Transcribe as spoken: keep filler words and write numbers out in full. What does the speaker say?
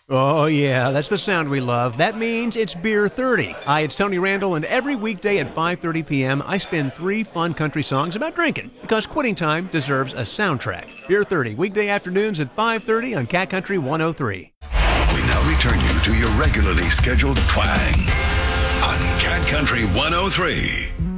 Oh, yeah, that's the sound we love. That means it's Beer thirty. Hi, it's Tony Randall, and every weekday at five thirty p.m., I spin three fun country songs about drinking, because quitting time deserves a soundtrack. Beer thirty, weekday afternoons at five thirty on Cat Country one oh three. We now return you to your regularly scheduled twang on Cat Country one oh three.